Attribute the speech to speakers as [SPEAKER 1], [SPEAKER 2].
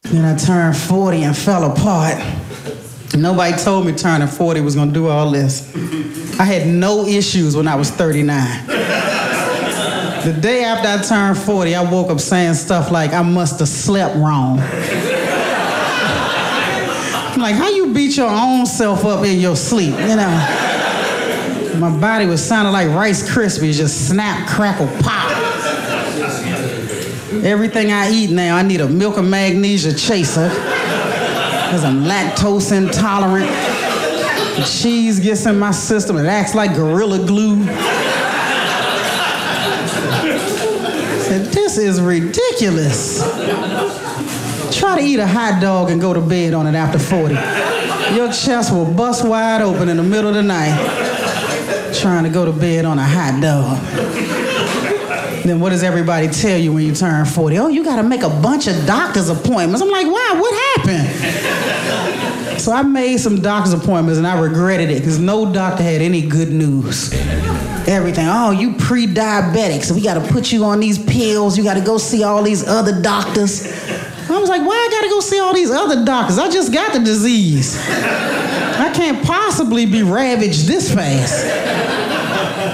[SPEAKER 1] Then I turned 40 and fell apart. Nobody told me turning 40 was gonna do all this. I had no issues when I was 39. The day after I turned 40, I woke up saying stuff like, I must have slept wrong. I'm like, how you beat your own self up in your sleep, you know? My body was sounding like Rice Krispies, just snap, crackle, pop. Everything I eat now, I need a milk and magnesia chaser, because I'm lactose intolerant. The cheese gets in my system, it acts like Gorilla Glue. I said, this is ridiculous. Try to eat a hot dog and go to bed on it after 40. Your chest will bust wide open in the middle of the night trying to go to bed on a hot dog. Then what does everybody tell you when you turn 40? Oh, you got to make a bunch of doctor's appointments. I'm like, wow, what happened? So I made some doctor's appointments and I regretted it because no doctor had any good news. Everything, oh, you pre-diabetic, so we got to put you on these pills. You got to go see all these other doctors. I was like, why I got to go see all these other doctors? I just got the disease. I can't possibly be ravaged this fast.